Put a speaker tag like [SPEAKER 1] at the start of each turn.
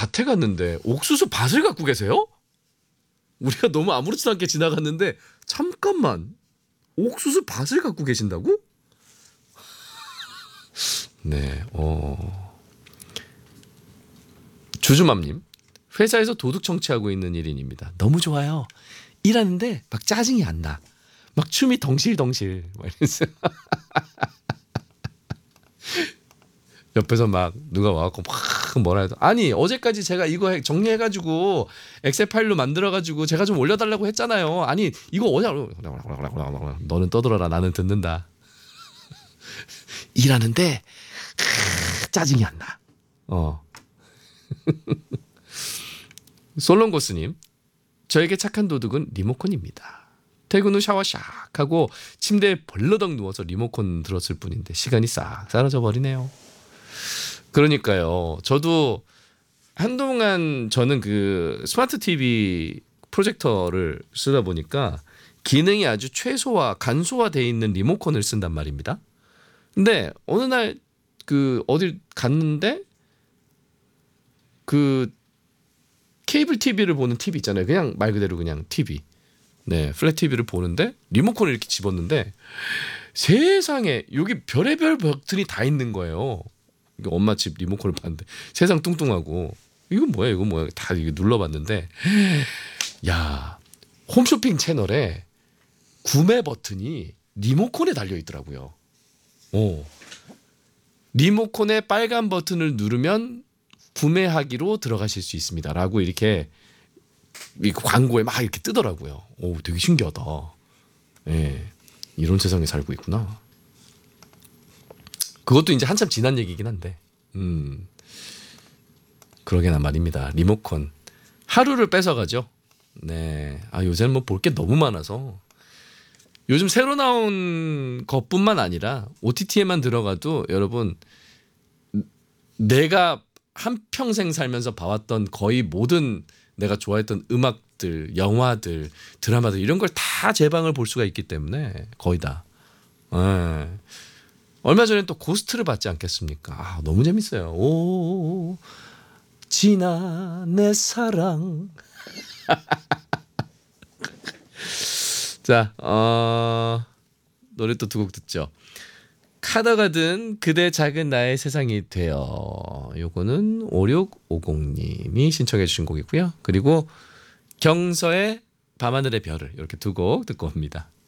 [SPEAKER 1] 밭에 갔는데 옥수수 밭을 갖고 계세요? 우리가 너무 아무렇지도 않게 지나갔는데 잠깐만 옥수수 밭을 갖고 계신다고? 네, 주주맘님, 회사에서 도둑 청취하고 있는 1인입니다. 너무 좋아요. 일하는데 막 짜증이 안 나. 막 춤이 덩실덩실. 막 이러면서 옆에서 막 누가 와갖고 막 뭐라 해도 아니 어제까지 제가 이거 정리해가지고 엑셀 파일로 만들어가지고 제가 좀 올려달라고 했잖아요. 아니 이거 어제 너는 떠들어라 나는 듣는다. 일하는데 짜증이 안 나. 솔롱고스님, 저에게 착한 도둑은 리모컨입니다. 퇴근 후 샤워 샥 하고 침대에 벌러덩 누워서 리모컨 들었을 뿐인데 시간이 싹 사라져 버리네요. 그러니까요. 저도 한동안 저는 그 스마트 TV 프로젝터를 쓰다 보니까 기능이 아주 최소화, 간소화되어 있는 리모컨을 쓴단 말입니다. 근데 어느 날 그 어딜 갔는데 그 케이블 TV를 보는 TV 있잖아요. 그냥 말 그대로 그냥 TV. 네, 플랫 TV를 보는데 리모컨을 이렇게 집었는데 세상에 여기 별의별 버튼이 다 있는 거예요. 엄마 집 리모컨을 봤는데 세상 뚱뚱하고 이건 뭐야 이거 뭐야 다 이게 눌러봤는데 야 홈쇼핑 채널에 구매 버튼이 리모컨에 달려 있더라고요. 리모컨의 빨간 버튼을 누르면 구매하기로 들어가실 수 있습니다라고 이렇게 광고에 막 이렇게 뜨더라고요. 오, 되게 신기하다. 예, 이런 세상에 살고 있구나. 그것도 이제 한참 지난 얘기긴 한데, 그러게나 말입니다. 리모컨 하루를 뺏어가죠. 네, 요새는 뭐 볼 게 너무 많아서 요즘 새로 나온 것뿐만 아니라 OTT에만 들어가도 여러분 내가 한평생 살면서 봐왔던 거의 모든 내가 좋아했던 음악들, 영화들, 드라마들 이런 걸 다 제 방을 볼 수가 있기 때문에 거의 다. 얼마 전에 또 고스트를 봤지 않겠습니까? 너무 재밌어요. 오, 지나 내 사랑. 자, 노래 또 두 곡 듣죠. 카더가 든 그대 작은 나의 세상이 되어. 요거는 5650님이 신청해 주신 곡이고요. 그리고 경서의 밤하늘의 별을 이렇게 두 곡 듣고 옵니다.